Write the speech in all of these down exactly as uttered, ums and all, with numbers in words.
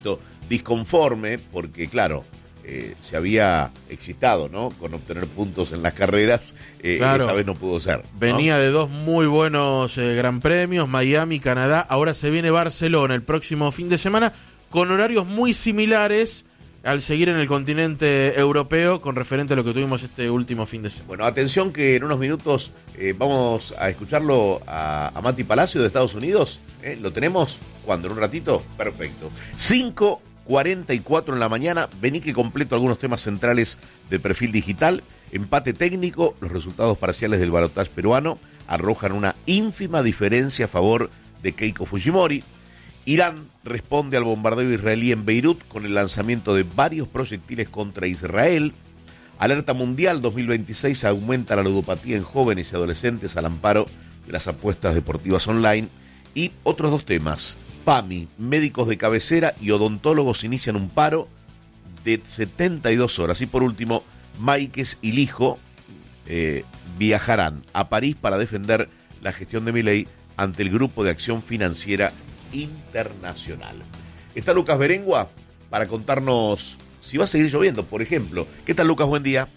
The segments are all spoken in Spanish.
disconforme porque, claro, eh, se había excitado, ¿no?, con obtener puntos en las carreras. eh, Claro. Esta vez no pudo ser, ¿no? Venía de dos muy buenos eh, Gran Premios, Miami, Canadá. Ahora se viene Barcelona el próximo fin de semana con horarios muy similares al seguir en el continente europeo con referente a lo que tuvimos este último fin de semana. Bueno, atención que en unos minutos eh, vamos a escucharlo a, a Mati Palacio de Estados Unidos. ¿Eh? ¿Lo tenemos? ¿Cuándo? ¿En un ratito? Perfecto. cinco cuarenta y cuatro en la mañana. Vení que completo algunos temas centrales de Perfil Digital. Empate técnico. Los resultados parciales del balotaje peruano arrojan una ínfima diferencia a favor de Keiko Fujimori. Irán responde al bombardeo israelí en Beirut con el lanzamiento de varios proyectiles contra Israel. Alerta Mundial dos mil veintiséis aumenta la ludopatía en jóvenes y adolescentes al amparo de las apuestas deportivas online. Y otros dos temas. PAMI, médicos de cabecera y odontólogos inician un paro de setenta y dos horas. Y por último, Máiquez y Lijo eh, viajarán a París para defender la gestión de Milei ante el Grupo de Acción Financiera Internacional. Está Lucas Berengua para contarnos si va a seguir lloviendo, por ejemplo. ¿Qué tal, Lucas? Buen día.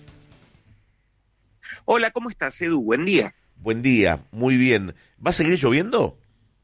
Hola, ¿cómo estás, Edu? Buen día. Buen día, muy bien. ¿Va a seguir lloviendo?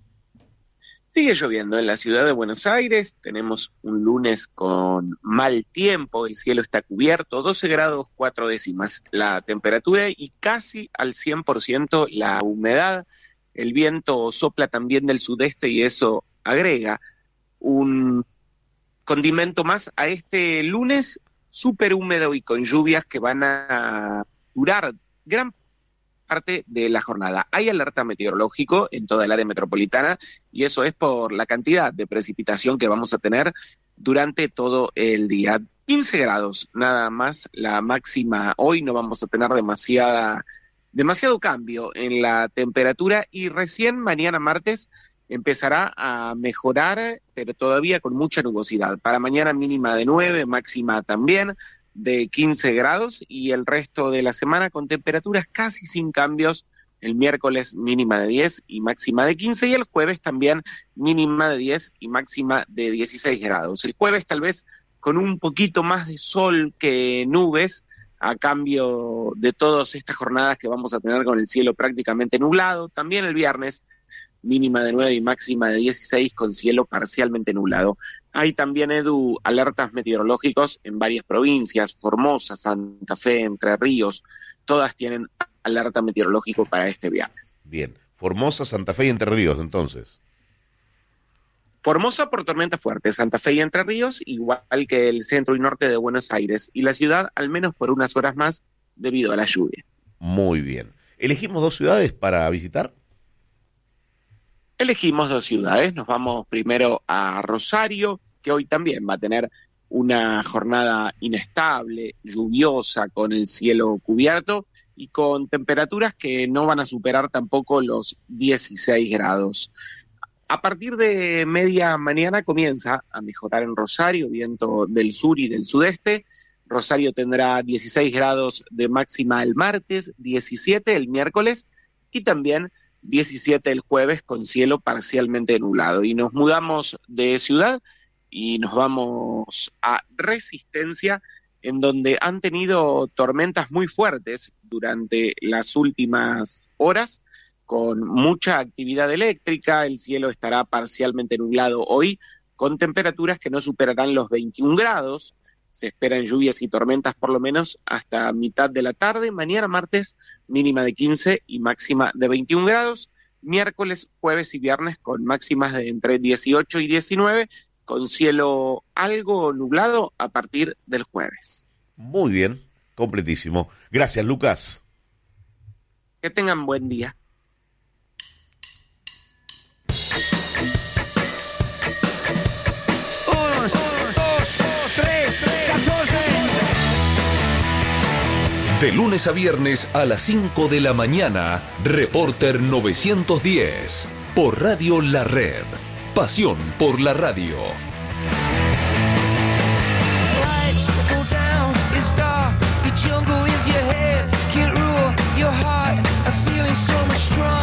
Sigue lloviendo en la ciudad de Buenos Aires. Tenemos un lunes con mal tiempo, el cielo está cubierto, doce grados cuatro décimas la temperatura y casi al cien por ciento la humedad. El viento sopla también del sudeste y eso agrega un condimento más a este lunes súper húmedo y con lluvias que van a durar gran parte de la jornada. Hay alerta meteorológico en toda el área metropolitana y eso es por la cantidad de precipitación que vamos a tener durante todo el día. quince grados, nada más la máxima. Hoy no vamos a tener demasiada, demasiado cambio en la temperatura y recién mañana martes empezará a mejorar, pero todavía con mucha nubosidad. Para mañana mínima de nueve, máxima también de quince grados y el resto de la semana con temperaturas casi sin cambios. El miércoles mínima de diez y máxima de quince y el jueves también mínima de diez y máxima de dieciséis grados. El jueves tal vez con un poquito más de sol que nubes a cambio de todas estas jornadas que vamos a tener con el cielo prácticamente nublado. También el viernes mínima de nueve y máxima de dieciséis con cielo parcialmente nublado. Hay también, Edu, alertas meteorológicos en varias provincias, Formosa, Santa Fe, Entre Ríos, todas tienen alerta meteorológico para este viernes. Bien, Formosa, Santa Fe y Entre Ríos, entonces. Formosa por tormenta fuerte, Santa Fe y Entre Ríos, igual que el centro y norte de Buenos Aires, y la ciudad al menos por unas horas más debido a la lluvia. Muy bien. ¿Elegimos dos ciudades para visitar? Elegimos dos ciudades, nos vamos primero a Rosario, que hoy también va a tener una jornada inestable, lluviosa, con el cielo cubierto y con temperaturas que no van a superar tampoco los dieciséis grados. A partir de media mañana comienza a mejorar en Rosario, viento del sur y del sudeste. Rosario tendrá dieciséis grados de máxima el martes, diecisiete el miércoles y también diecisiete el jueves con cielo parcialmente nublado. Y nos mudamos de ciudad y nos vamos a Resistencia, en donde han tenido tormentas muy fuertes durante las últimas horas, con mucha actividad eléctrica. El cielo estará parcialmente nublado hoy, con temperaturas que no superarán los veintiún grados. Se esperan lluvias y tormentas por lo menos hasta mitad de la tarde. Mañana martes mínima de quince y máxima de veintiún grados. Miércoles, jueves y viernes con máximas de entre dieciocho y diecinueve, con cielo algo nublado a partir del jueves. Muy bien, completísimo. Gracias, Lucas. Que tengan buen día. De lunes a viernes a las cinco de la mañana, Reporter novecientos diez, por Radio La Red. Pasión por la radio.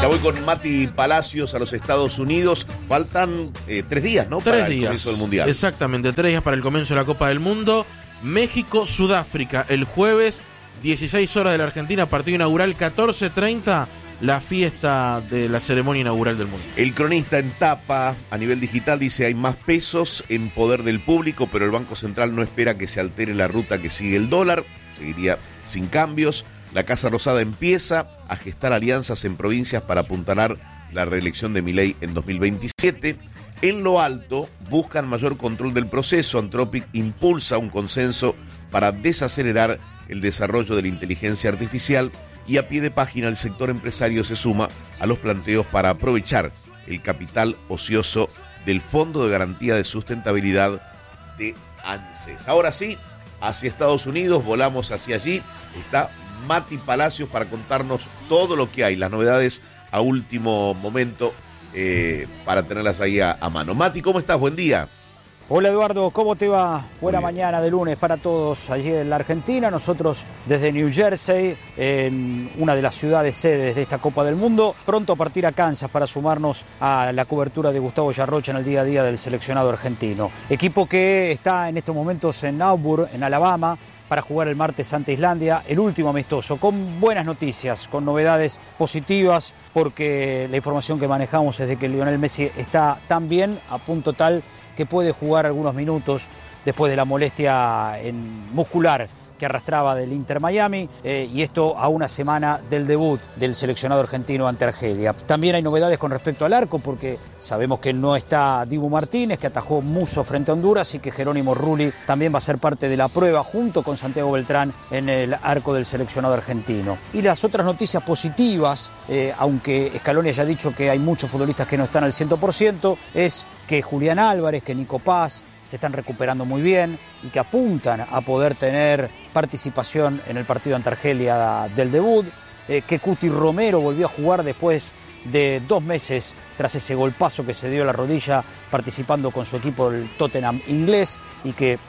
Ya voy con Mati Palacios a los Estados Unidos. Faltan eh, tres días, ¿no? Tres para días. el comienzo del Mundial. Exactamente, tres días para el comienzo de la Copa del Mundo. México, Sudáfrica, el jueves, dieciséis horas de la Argentina, partido inaugural, catorce treinta, la fiesta de la ceremonia inaugural del Mundial. El cronista en tapa a nivel digital dice: hay más pesos en poder del público, pero el Banco Central no espera que se altere la ruta que sigue el dólar. Seguiría sin cambios. La Casa Rosada empieza a gestar alianzas en provincias para apuntalar la reelección de Milei en dos mil veintisiete. En lo alto, buscan mayor control del proceso. Anthropic impulsa un consenso para desacelerar el desarrollo de la inteligencia artificial, y a pie de página el sector empresario se suma a los planteos para aprovechar el capital ocioso del Fondo de Garantía de Sustentabilidad de ANSES. Ahora sí, hacia Estados Unidos, volamos hacia allí. Está Mati Palacios para contarnos todo lo que hay, las novedades a último momento, eh, para tenerlas ahí a, a mano. Mati, ¿cómo estás? Buen día. Hola Eduardo, ¿cómo te va? Buena mañana de lunes para todos allí en la Argentina. Nosotros desde New Jersey, en una de las ciudades sedes de esta Copa del Mundo, pronto a partir a Kansas para sumarnos a la cobertura de Gustavo Yarrocha en el día a día del seleccionado argentino. Equipo que está en estos momentos en Auburn, en Alabama, para jugar el martes ante Islandia, el último amistoso, con buenas noticias, con novedades positivas, porque la información que manejamos es de que Lionel Messi está tan bien, a punto tal que puede jugar algunos minutos después de la molestia en muscular que arrastraba del Inter Miami, eh, y esto a una semana del debut del seleccionado argentino ante Argelia. También hay novedades con respecto al arco, porque sabemos que no está Dibu Martínez, que atajó Musso frente a Honduras, y que Jerónimo Rulli también va a ser parte de la prueba junto con Santiago Beltrán en el arco del seleccionado argentino. Y las otras noticias positivas, eh, aunque Scaloni haya dicho que hay muchos futbolistas que no están al cien por ciento, es que Julián Álvarez, que Nico Paz se están recuperando muy bien y que apuntan a poder tener participación en el partido ante Argelia del debut, eh, que Cuti Romero volvió a jugar después de dos meses tras ese golpazo que se dio a la rodilla participando con su equipo el Tottenham inglés, y que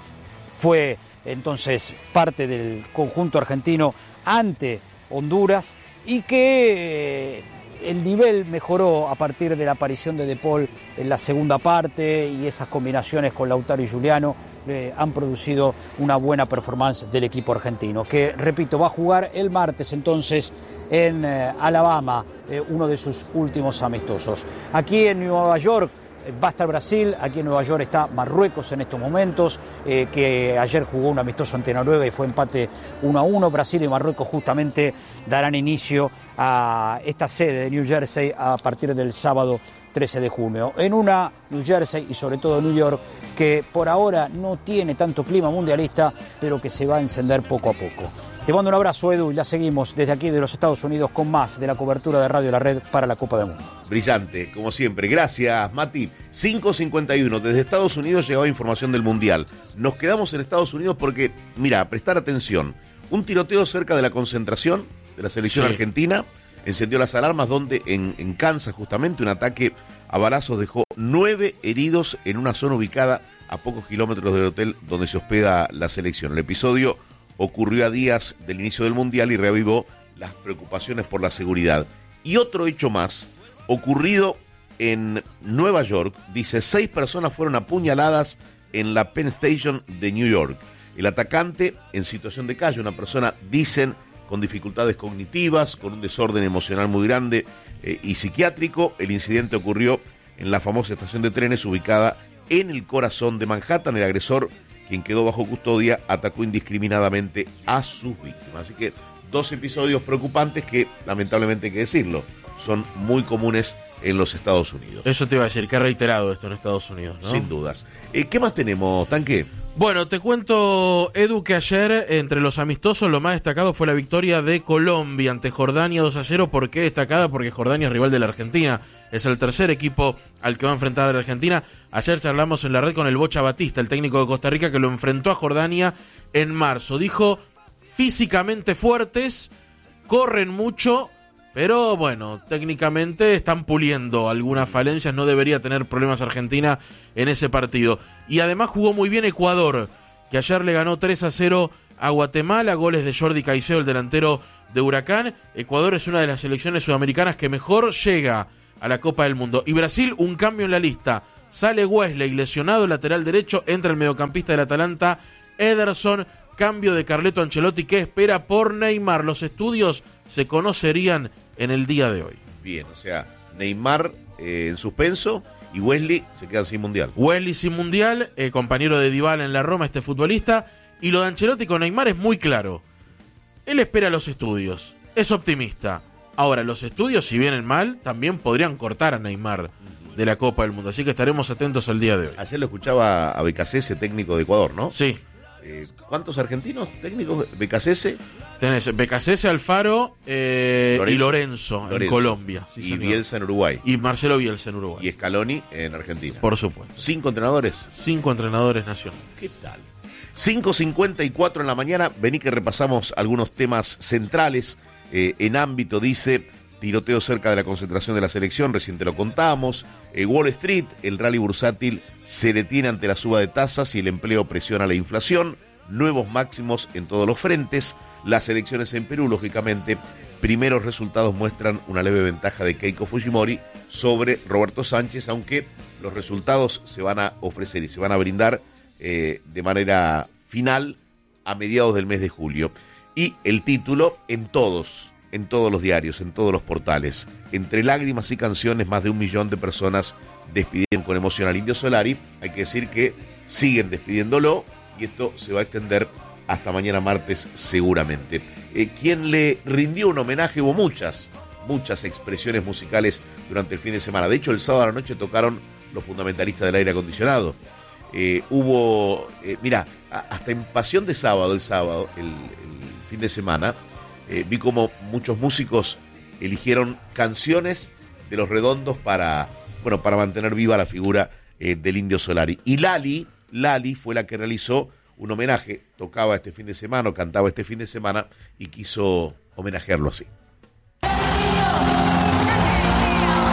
fue entonces parte del conjunto argentino ante Honduras, y que eh, el nivel mejoró a partir de la aparición de De Paul en la segunda parte, y esas combinaciones con Lautaro y Juliano eh, han producido una buena performance del equipo argentino, que, repito, va a jugar el martes entonces en eh, Alabama, eh, uno de sus últimos amistosos. Aquí en Nueva York va a estar Brasil, aquí en Nueva York está Marruecos en estos momentos, eh, que ayer jugó un amistoso ante Noruega y fue empate uno a uno. Brasil y Marruecos justamente darán inicio a esta sede de New Jersey a partir del sábado trece de junio. En una New Jersey y sobre todo New York que por ahora no tiene tanto clima mundialista, pero que se va a encender poco a poco. Te mando un abrazo, Edu, y la seguimos desde aquí de los Estados Unidos con más de la cobertura de Radio La Red para la Copa del Mundo. Brillante, como siempre. Gracias, Mati. cinco cincuenta y uno. Desde Estados Unidos llegaba información del Mundial. Nos quedamos en Estados Unidos porque, mira, prestar atención. Un tiroteo cerca de la concentración de la selección sí. argentina encendió las alarmas, donde en, en Kansas justamente un ataque a balazos dejó nueve heridos en una zona ubicada a pocos kilómetros del hotel donde se hospeda la selección. El episodio ocurrió a días del inicio del Mundial y reavivó las preocupaciones por la seguridad. Y otro hecho más, ocurrido en Nueva York, dice: seis personas fueron apuñaladas en la Penn Station de New York. El atacante, en situación de calle, una persona, dicen, con dificultades cognitivas, con un desorden emocional muy grande eh, y psiquiátrico. El incidente ocurrió en la famosa estación de trenes ubicada en el corazón de Manhattan. El agresor, quien quedó bajo custodia, atacó indiscriminadamente a sus víctimas. Así que dos episodios preocupantes que, lamentablemente hay que decirlo, son muy comunes en los Estados Unidos. Eso te iba a decir, que ha reiterado esto en Estados Unidos, ¿no? Sin dudas. Eh, ¿Qué más tenemos, Tanque? Bueno, te cuento, Edu, que ayer entre los amistosos lo más destacado fue la victoria de Colombia ante Jordania dos a cero. ¿Por qué destacada? Porque Jordania es rival de la Argentina. Es el tercer equipo al que va a enfrentar a la Argentina. Ayer charlamos en la red con el Bocha Batista, el técnico de Costa Rica, que lo enfrentó a Jordania en marzo. Dijo: físicamente fuertes, corren mucho, pero bueno, técnicamente están puliendo algunas falencias. No debería tener problemas Argentina en ese partido. Y además jugó muy bien Ecuador, que ayer le ganó tres a cero a Guatemala. Goles de Jordi Caicedo, el delantero de Huracán. Ecuador es una de las selecciones sudamericanas que mejor llega a la Copa del Mundo. Y Brasil, un cambio en la lista. Sale Wesley, lesionado, lateral derecho, entra el mediocampista del Atalanta, Ederson, cambio de Carleto Ancelotti, que espera por Neymar. Los estudios se conocerían en el día de hoy. Bien, o sea, Neymar eh, en suspenso y Wesley se queda sin mundial. Wesley sin mundial, eh, compañero de Dybala en la Roma, este futbolista. Y lo de Ancelotti con Neymar es muy claro. Él espera los estudios, es optimista. Ahora, los estudios, si vienen mal, también podrían cortar a Neymar de la Copa del Mundo. Así que estaremos atentos al día de hoy. Ayer lo escuchaba a Becasese, técnico de Ecuador, ¿no? Sí. Eh, ¿Cuántos argentinos técnicos? Becasese. Tenés Becasese, Alfaro eh, Lorenzo, y Lorenzo, Lorenzo en Colombia. Sí, y señor. Bielsa en Uruguay. Y Marcelo Bielsa en Uruguay. Y Scaloni en Argentina. Por supuesto. ¿Cinco entrenadores? Cinco entrenadores nacionales. ¿Qué tal? cinco cincuenta y cuatro en la mañana. Vení que repasamos algunos temas centrales. Eh, en ámbito, dice, tiroteo cerca de la concentración de la selección, recién te lo contamos. Eh, Wall Street, el rally bursátil se detiene ante la suba de tasas y el empleo presiona la inflación. Nuevos máximos en todos los frentes. Las elecciones en Perú, lógicamente, primeros resultados muestran una leve ventaja de Keiko Fujimori sobre Roberto Sánchez, aunque los resultados se van a ofrecer y se van a brindar eh, de manera final a mediados del mes de julio. Y el título en todos, en todos los diarios, en todos los portales. Entre lágrimas y canciones, más de un millón de personas despidieron con emoción al Indio Solari. Hay que decir que siguen despidiéndolo y esto se va a extender hasta mañana martes seguramente. Eh, quien le rindió un homenaje, hubo muchas, muchas expresiones musicales durante el fin de semana. De hecho, el sábado a la noche tocaron los fundamentalistas del aire acondicionado. Eh, hubo, eh, mira, hasta en Pasión de Sábado, el sábado, el, el fin de semana, eh, vi como muchos músicos eligieron canciones de Los Redondos para, bueno, para mantener viva la figura eh, del Indio Solari. Y Lali, Lali fue la que realizó un homenaje, tocaba este fin de semana, o cantaba este fin de semana, y quiso homenajearlo así.